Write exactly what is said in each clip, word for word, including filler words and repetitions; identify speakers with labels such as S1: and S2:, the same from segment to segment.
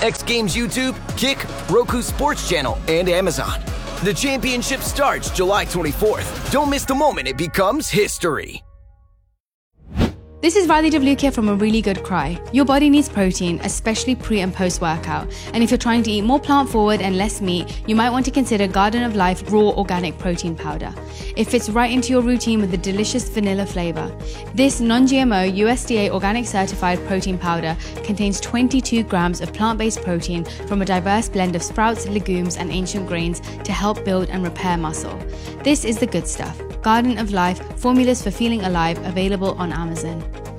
S1: X Games YouTube, Kick, Roku Sports Channel, and Amazon. The championship starts July twenty-fourth. Don't miss the moment it becomes history.
S2: This is Radhi Devlukia from A Really Good Cry. Your body needs protein, especially pre and post workout. And if you're trying to eat more plant forward and less meat, you might want to consider Garden of Life Raw Organic Protein Powder. It fits right into your routine with a delicious vanilla flavor. This non-G M O U S D A organic certified protein powder contains twenty-two grams of plant-based protein from a diverse blend of sprouts, legumes, and ancient grains to help build and repair muscle. This is the good stuff. Garden of Life, formulas for feeling alive, available on Amazon.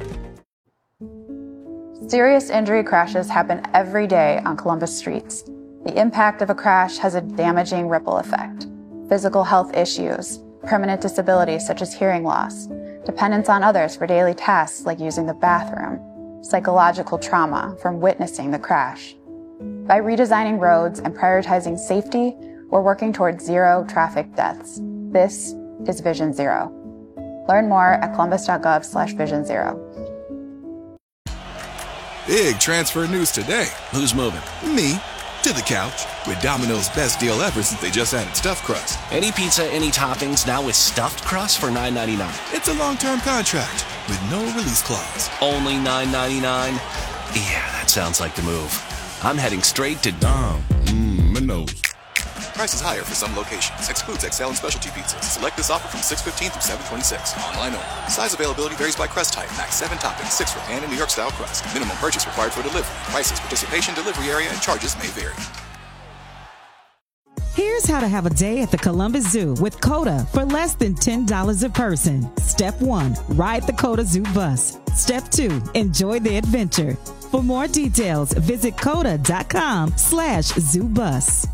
S3: Serious injury crashes happen every day on Columbus streets. The impact of a crash has a damaging ripple effect. Physical health issues, permanent disabilities such as hearing loss, dependence on others for daily tasks like using the bathroom, psychological trauma from witnessing the crash. By redesigning roads and prioritizing safety, we're working towards zero traffic deaths. This is Vision Zero. Learn more at columbus.gov slash vision zero.
S4: Big transfer news today.
S5: Who's moving?
S4: Me. To the couch. With Domino's best deal ever since they just added stuffed crust.
S5: Any pizza, any toppings, now with stuffed crust for nine ninety-nine.
S4: It's a long-term contract with no release clause.
S5: Only nine ninety-nine? Yeah, that sounds like the move. I'm heading straight to Dom.
S4: Mmm, Minos. Prices higher for some locations. Excludes X L and specialty pizzas. Select this offer from six fifteen through seven twenty-six. Online only. Size availability varies by crust type. Max seven toppings, six for pan and New York style crust. Minimum purchase required for delivery. Prices, participation, delivery area, and charges may vary.
S6: Here's how to have a day at the Columbus Zoo with COTA for less than ten dollars a person. Step one, ride the COTA Zoo bus. Step two, enjoy the adventure. For more details, visit COTA.com slash zoo bus.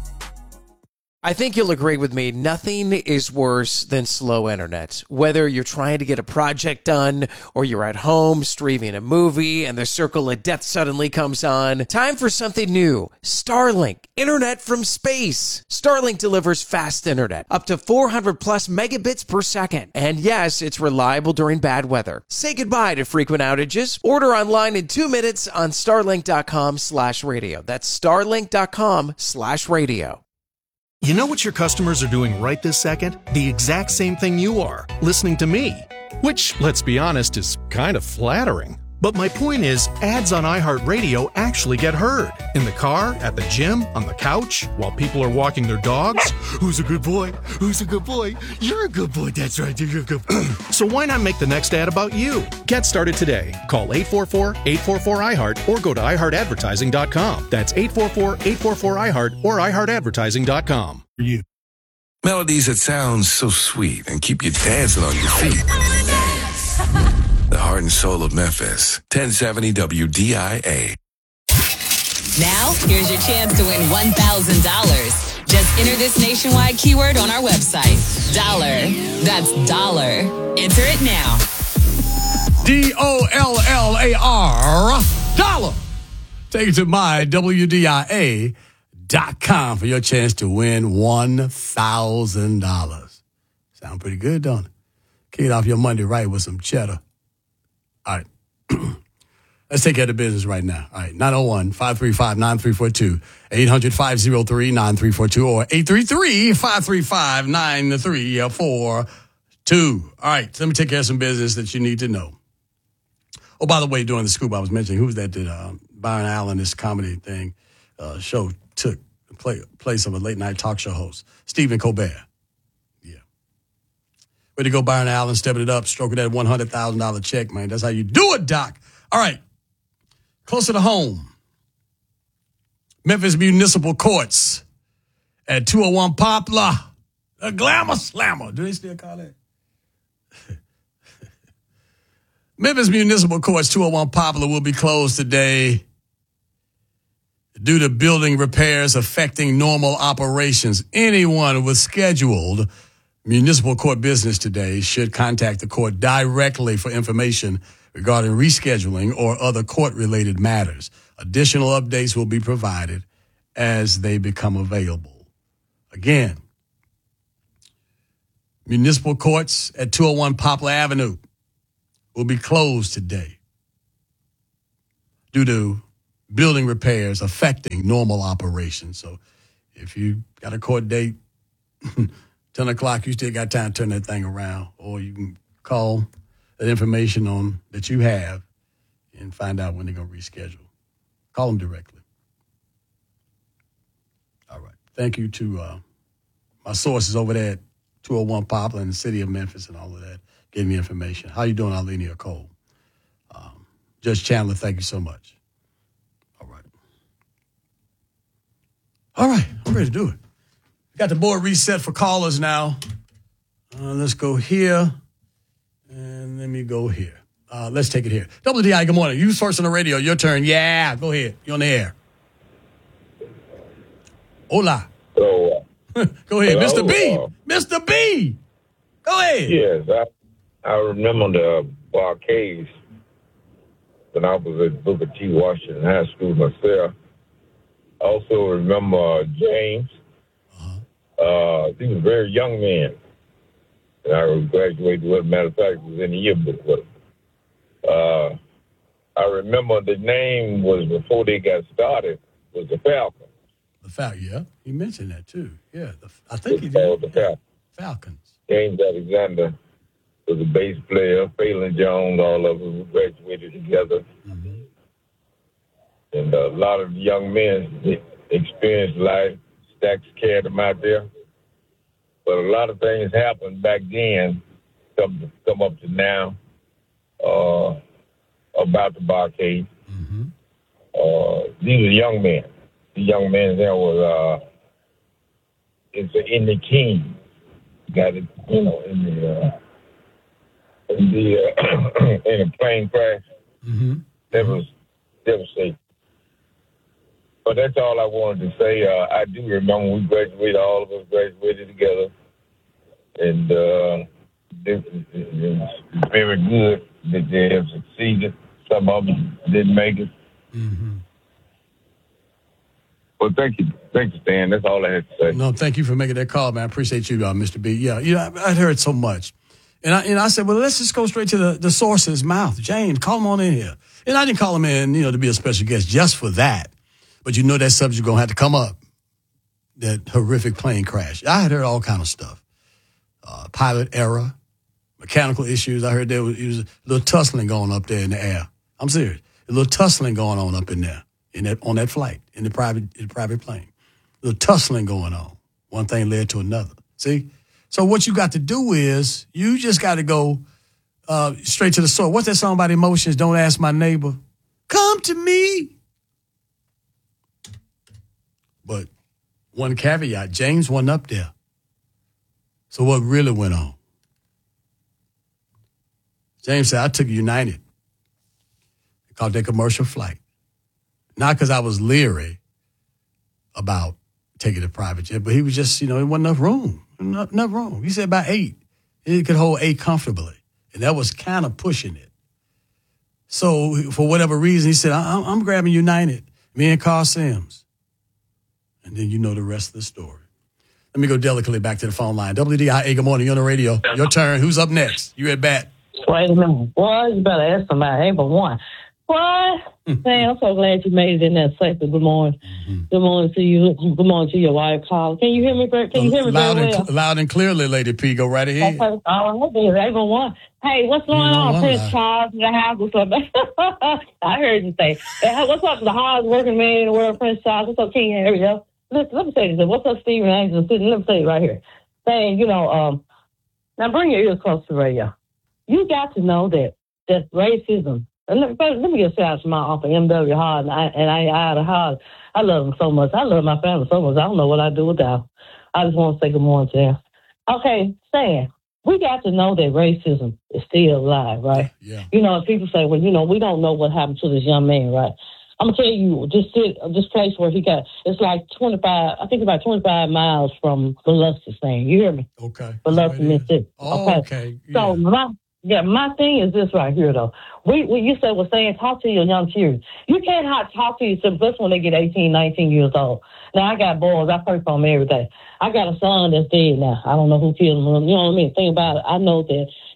S7: I think you'll agree with me, nothing is worse than slow internet. Whether you're trying to get a project done or you're at home streaming a movie and the circle of death suddenly comes on, time for something new. Starlink, internet from space. Starlink delivers fast internet, up to four hundred plus megabits per second. And yes, it's reliable during bad weather. Say goodbye to frequent outages. Order online in two minutes on starlink.com slash radio. That's starlink.com slash radio.
S8: You know what your customers are doing right this second? The exact same thing you are, listening to me. Which, let's be honest, is kind of flattering. But my point is, ads on iHeartRadio actually get heard. In the car, at the gym, on the couch, while people are walking their dogs. Who's a good boy? Who's a good boy? You're a good boy, that's right, you're a good boy. So why not make the next ad about you? Get started today. Call eight four four, eight four four, I heart or go to i heart advertising dot com. That's eight four four, eight four four, I heart or i heart advertising dot com. For you.
S9: Melodies that sound so sweet and keep you dancing on your feet. The heart and soul of Memphis. ten seventy W D I A.
S10: Now, here's your chance to win one thousand dollars. Just enter this nationwide keyword on our website. Dollar. That's dollar. Enter it now.
S11: D O L L A R. Dollar. Take it to my W D I A dot com for your chance to win one thousand dollars. Sound pretty good, don't it? Kick it off your Monday right with some cheddar. All right. Let's take care of the business right now. All right. nine oh one, five three five, nine three four two, eight hundred, five oh three, nine three four two, or eight three three, five three five, nine three four two. All right. So let me take care of some business that you need to know. Oh, by the way, during the scoop, I was mentioning, who was that did uh, Byron Allen, this comedy thing, uh, show took play, place of a late night talk show host, Stephen Colbert. Way to go, Byron Allen, stepping it up, stroking that one hundred thousand dollars check, man. That's how you do it, Doc. All right. Closer to home. Memphis Municipal Courts at two oh one Poplar. A glamour slammer. Do they still call that? Memphis Municipal Courts, two oh one Poplar, will be closed today due to building repairs affecting normal operations. Anyone with scheduled municipal court business today should contact the court directly for information regarding rescheduling or other court-related matters. Additional updates will be provided as they become available. Again, municipal courts at two oh one Poplar Avenue will be closed today due to building repairs affecting normal operations. So if you got a court date, ten o'clock, you still got time to turn that thing around. Or you can call that information on that you have and find out when they're going to reschedule. Call them directly. All right. Thank you to uh, my sources over there at two oh one Poplar in the city of Memphis and all of that, getting me information. How you doing, Alenia Cole? Um, Judge Chandler, thank you so much. All right. All right, I'm ready to do it. Got the board reset for callers now. Uh, let's go here. And let me go here. Uh, let's take it here. W D I, good morning. You first on the radio. Your turn. Yeah, go ahead. You're on the air. Hola.
S12: So, uh,
S11: go ahead,
S12: hello,
S11: Mister B.
S12: Uh,
S11: Mister B. Go ahead.
S12: Yes, I, I remember the Barcades when I was at Booker T. Washington High School myself. I also remember uh, James. Uh-huh. Uh, he was a very young man. And I graduated with him. Matter of fact, was in the yearbook with him. Uh, I remember the name was, before they got started, was the Falcons.
S11: The Falcons, yeah. He mentioned that, too. Yeah, the, I think he
S12: did.
S11: The
S12: Falcons.
S11: Falcons.
S12: James Alexander was a bass player. Phelan Jones, all of them graduated together.
S11: Mm-hmm.
S12: And a lot of young men experienced life. Stacks carried them out there. But a lot of things happened back then, come, come up to now, uh, about the Barcade.
S11: Mm-hmm.
S12: Uh, these were young men. The young men there was, uh, it's in the king. Got it, you know, in the, uh, in the, uh, in a plane crash.
S11: Mm-hmm.
S12: That was devastating. But that's all I wanted to say. Uh, I do remember we graduated, all of us graduated together. And uh, it, it, it's very good that they have succeeded. Some of them didn't make it.
S11: Mm-hmm.
S12: Well, thank you. Thank you, Stan. That's all I had to say.
S11: No, thank you for making that call, man. I appreciate you, uh, Mister B. Yeah, you know, I, I'd heard so much. And I, and I said, well, let's just go straight to the, the source's mouth. James, call him on in here. And I didn't call him in, you know, to be a special guest just for that. But you know that subject going to have to come up, that horrific plane crash. I had heard all kind of stuff. Uh, pilot error, mechanical issues. I heard there was, it was a little tussling going up there in the air. I'm serious. A little tussling going on up in there, in that on that flight, in the private in the private plane. A little tussling going on. One thing led to another. See? So what you got to do is you just got to go uh, straight to the source. What's that song about emotions? Don't ask my neighbor. Come to me. But one caveat, James wasn't up there. So what really went on? James said, I took United. They called that commercial flight. Not because I was leery about taking a private jet, but he was just, you know, there wasn't enough room. Not enough room. He said about eight. It could hold eight comfortably. And that was kind of pushing it. So for whatever reason, he said, I'm, I'm grabbing United. Me and Carl Sims. And then you know the rest of the story. Let me go delicately back to the phone line. W D I A, good morning. You're on the radio. Your turn. Who's up next? You at bat.
S13: Wait a minute. Boy, you better ask somebody. Ain't but one. What? Hey, I'm so glad you made it in that safety. Good morning. Mm-hmm. Good morning to you. Good morning to your wife, Carl. Can you hear me? Can you hear me
S11: loud
S13: very
S11: and
S13: well?
S11: cl- loud and clearly, Lady P. Go right ahead.
S13: Okay. Oh, ain't but one. Hey, what's going on, Prince Charles in the house or something? I heard you say, hey, what's up, the hardest working man in the world, Prince Charles? What's up, King Harry? Listen, let me say this. What's up, Stephen Angel? Let me say it right here. Saying, you know, um, now bring your ears close to the radio. You got to know that that racism. And let, let me get a shout out to my uncle, M W Hard, and I, and I, I, I, Hard. I love him so much. I love my family so much. I don't know what I'd do without. I just want to say good morning to him. Okay, Stan, we got to know that racism is still alive, right?
S11: Yeah.
S13: You know, people say, well, you know, we don't know what happened to this young man, right? I'm going to tell you, this, this place where he got, it's like twenty-five, I think about twenty-five miles from Biloxi, thing. You hear me?
S11: Okay.
S13: Biloxi, Mississippi.
S11: Oh,
S13: okay.
S11: okay. Yeah.
S13: So, my, yeah, my thing is this right here, though. We, we you said, well, saying, talk to your young children. You can't talk to your siblings when they get eighteen, nineteen years old. Now, I got boys. I pray for them every day. I got a son that's dead now. I don't know who killed him. You know what I mean? Think about it. I know that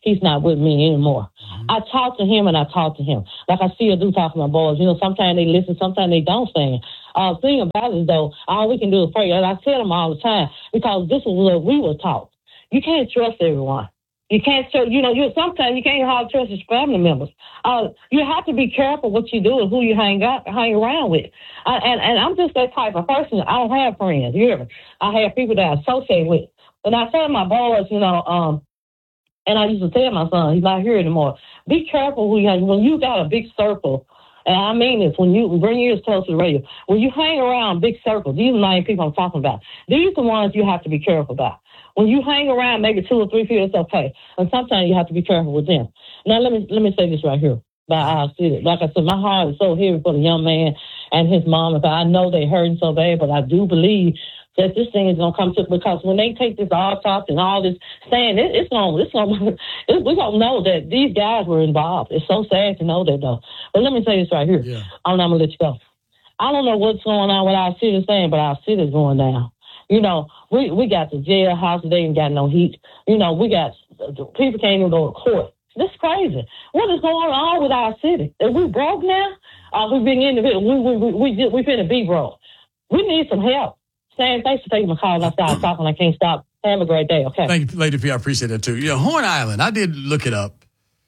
S13: he's not with me anymore. Mm-hmm. I talk to him and I talk to him. Like I still do talk to my boys. You know, sometimes they listen, sometimes they don't stand. Uh, thing about it, though, all we can do is pray. And I tell them all the time, because this is what we were taught. You can't trust everyone. You can't trust, you know, you sometimes you can't hardly trust your family members. Uh, you have to be careful what you do and who you hang out, hang around with. Uh, and, and I'm just that type of person. I don't have friends. You hear me? I have people that I associate with. And I tell my boys, you know, um, and I used to tell my son, he's not here anymore, be careful who you hang. When you got a big circle, and I mean this, when you bring your ears close to the radio, when you hang around big circles, these are the main people I'm talking about. These are the ones you have to be careful about. When you hang around maybe two or three people, it's okay. And sometimes you have to be careful with them. Now, let me let me say this right here. But I see it. Like I said, my heart is so heavy for the young man and his mom. I know they're hurting so bad, but I do believe that this thing is going to come to, because when they take this autopsy and all this saying, it, it's going it's gonna, it, we're going to know that these guys were involved. It's so sad to know that, though. But let me say this right here. Yeah. I'm going to let you go. I don't know what's going on with our city saying, but our city's going down. You know, we, we got the jailhouse. They ain't got no heat. You know, we got, people can't even go to court. This is crazy. What is going on with our city? Are we broke now? Uh, we've been in the, we, we, we, we, we finna be broke. We need some help. Sam, thanks for taking my call. I started talking. I can't stop. Have a great day, okay?
S11: Thank you, Lady P. I appreciate that, too. Yeah, Horn Island, I did look it up.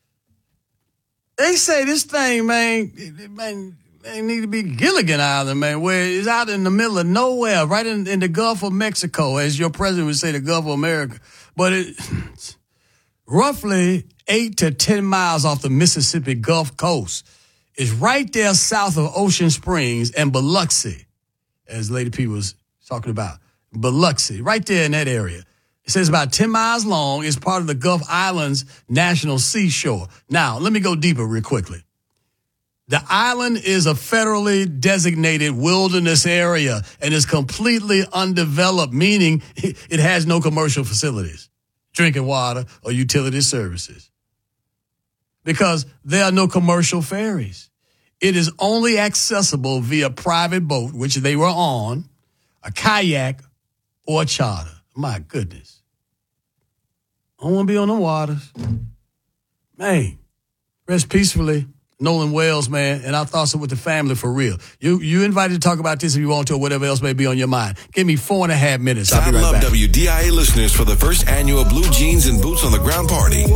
S11: They say this thing, man, man, they need to be Gilligan Island, man, where it's out in the middle of nowhere, right in, in the Gulf of Mexico, as your president would say, the Gulf of America. But it's roughly eight to ten miles off the Mississippi Gulf Coast. It's right there south of Ocean Springs and Biloxi, as Lady P was talking about. Biloxi, right there in that area. It says about ten miles long. It's part of the Gulf Islands National Seashore. Now, let me go deeper real quickly. The island is a federally designated wilderness area and is completely undeveloped, meaning it has no commercial facilities, drinking water, or utility services, because there are no commercial ferries. It is only accessible via private boat, which they were on, a kayak, or a charter. My goodness. I don't want to be on the waters. Man, rest peacefully. Nolan Wells, man, and our thoughts are with the family for real. You you invited to talk about this if you want to, or whatever else may be on your mind. Give me four and a half minutes. I'll be right
S9: I love
S11: back.
S9: W D I A listeners for the first annual Blue Jeans and Boots on the Ground party.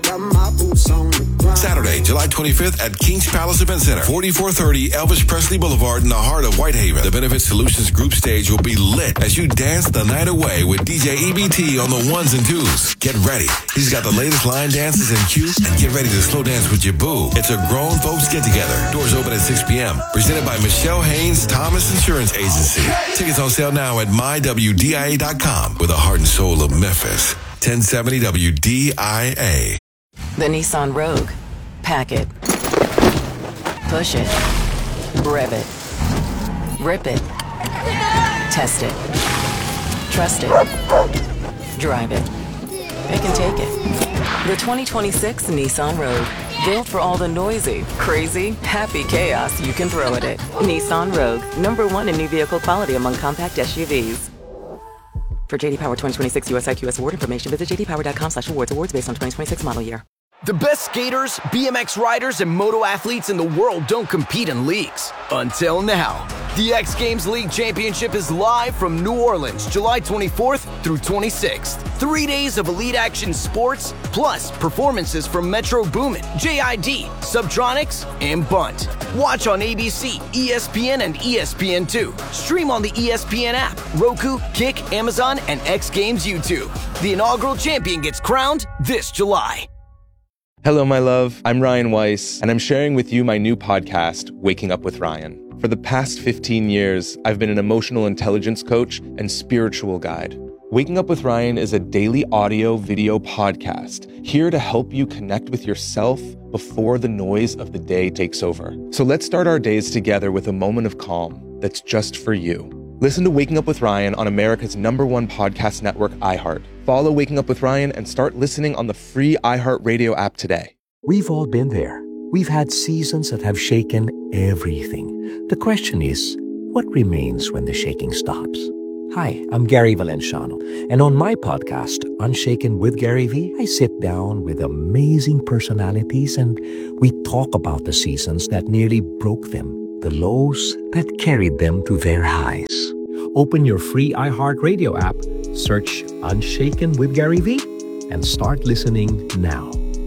S9: Saturday, July twenty-fifth at Kings Palace Event Center, forty-four thirty Elvis Presley Boulevard in the heart of Whitehaven. The Benefit Solutions Group stage will be lit as you dance the night away with D J E B T on the ones and twos. Get ready. He's got the latest line dances and cues, and get ready to slow dance with your boo. It's a grown folks get together. Doors open at six p.m. Presented by Michelle Haynes Thomas Insurance Agency. Tickets on sale now at my w d i a dot com with the heart and soul of Memphis. ten seventy W D I A.
S14: The Nissan Rogue. Pack it. Push it. Rev it. Rip it. Test it. Trust it. Drive it. Pick and take it. The twenty twenty-six Nissan Rogue. Built for all the noisy, crazy, happy chaos you can throw at it. Nissan Rogue. Number one in new vehicle quality among compact S U Vs. For J D Power twenty twenty-six U S I Q S award information, visit j d power dot com slash awards. Awards based on twenty twenty-six model year.
S1: The best skaters, B M X riders, and moto athletes in the world don't compete in leagues. Until now. The X Games League Championship is live from New Orleans, July twenty-fourth through twenty-sixth. Three days of elite action sports, plus performances from Metro Boomin, J I D, Subtronics, and Bunt. Watch on A B C, E S P N, and E S P N two. Stream on the E S P N app, Roku, Kick, Amazon, and X Games YouTube. The inaugural champion gets crowned this July.
S15: Hello, my love. I'm Ryan Weiss, and I'm sharing with you my new podcast, Waking Up with Ryan. For the past fifteen years, I've been an emotional intelligence coach and spiritual guide. Waking Up with Ryan is a daily audio video podcast here to help you connect with yourself before the noise of the day takes over. So let's start our days together with a moment of calm that's just for you. Listen to Waking Up with Ryan on America's number one podcast network, iHeart. Follow Waking Up with Ryan and start listening on the free iHeartRadio app today.
S16: We've all been there. We've had seasons that have shaken everything. The question is, what remains when the shaking stops? Hi, I'm Gary Valenciano, and on my podcast, Unshaken with Gary V, I sit down with amazing personalities and we talk about the seasons that nearly broke them, the lows that carried them to their highs. Open your free iHeartRadio app, search Unshaken with Gary V, and start listening now.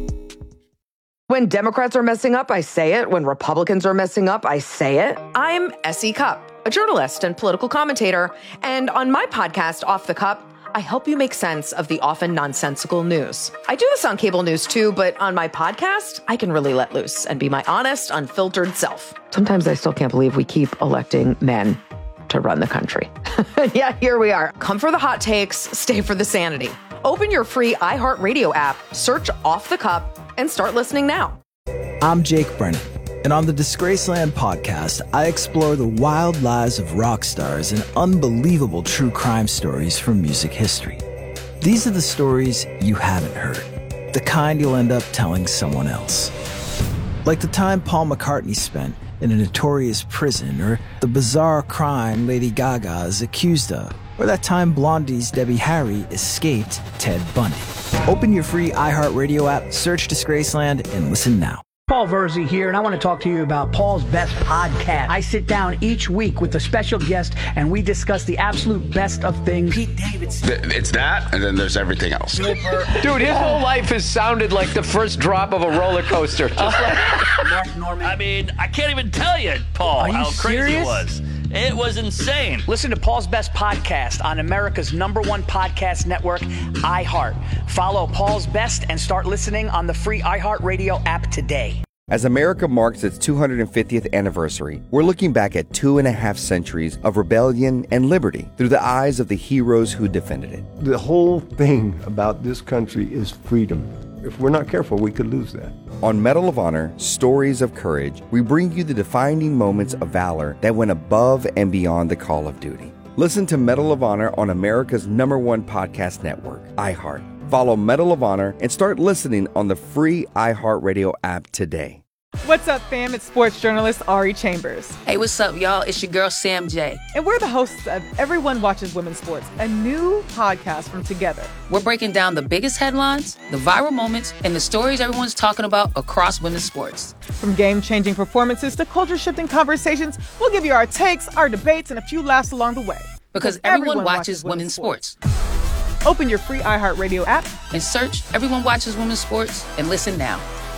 S17: When Democrats are messing up, I say it. When Republicans are messing up, I say it. I'm S E Cupp, a journalist and political commentator. And on my podcast, Off the Cup, I help you make sense of the often nonsensical news. I do this on cable news too, but on my podcast, I can really let loose and be my honest, unfiltered self. Sometimes I still can't believe we keep electing men to run the country. Yeah, here we are. Come for the hot takes, stay for the sanity. Open your free iHeartRadio app, search Off the Cup, and start listening now.
S18: I'm Jake Brennan, and on the Disgraceland podcast, I explore the wild lives of rock stars and unbelievable true crime stories from music history. These are the stories you haven't heard, the kind you'll end up telling someone else. Like the time Paul McCartney spent in a notorious prison, or the bizarre crime Lady Gaga is accused of, or that time Blondie's Debbie Harry escaped Ted Bundy. Open your free iHeartRadio app, search Disgraceland, and listen now.
S19: Paul Verzi here, and I want to talk to you about Paul's Best Podcast. I sit down each week with a special guest, and we discuss the absolute best of things. Pete Davidson.
S20: It's that, and then there's everything else.
S21: Dude, his whole life has sounded like the first drop of a roller coaster. Just like
S19: Mark Norman.
S22: I mean, I can't even tell you, Paul,
S19: Are you
S22: how crazy
S19: serious?
S22: it was. It was insane.
S19: Listen to Paul's Best Podcast on America's number one podcast network, iHeart. Follow Paul's Best and start listening on the free iHeartRadio app today.
S23: As America marks its two hundred fiftieth anniversary, we're looking back at two and a half centuries of rebellion and liberty through the eyes of the heroes who defended it.
S24: The whole thing about this country is freedom. If we're not careful, we could lose that.
S23: On Medal of Honor, Stories of Courage, we bring you the defining moments of valor that went above and beyond the call of duty. Listen to Medal of Honor on America's number one podcast network, iHeart. Follow Medal of Honor and start listening on the free iHeartRadio app today.
S25: What's up, fam? It's sports journalist Ari Chambers.
S26: Hey, what's up, y'all? It's your girl, Sam J.
S25: And we're the hosts of Everyone Watches Women's Sports, a new podcast from Together.
S26: We're breaking down the biggest headlines, the viral moments, and the stories everyone's talking about across women's sports.
S25: From game-changing performances to culture-shifting conversations, we'll give you our takes, our debates, and a few laughs along the way.
S26: Because, because everyone, everyone watches, watches women's sports. sports.
S25: Open your free iHeartRadio app
S26: and search Everyone Watches Women's Sports and listen now.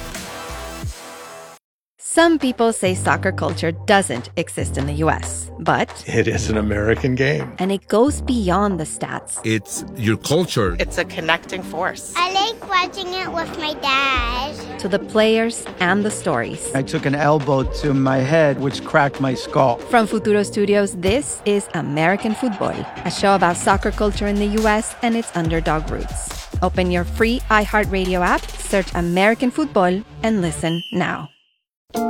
S27: Some people say soccer culture doesn't exist in the U S, but
S24: it is an American game.
S27: And it goes beyond the stats.
S28: It's your culture.
S29: It's a connecting force.
S30: I like watching it with my dad.
S27: To the players and the stories.
S31: I took an elbow to my head, which cracked my skull.
S27: From Futuro Studios, this is American Football, a show about soccer culture in the U S and its underdog roots. Open your free iHeartRadio app, search American Football, and listen now.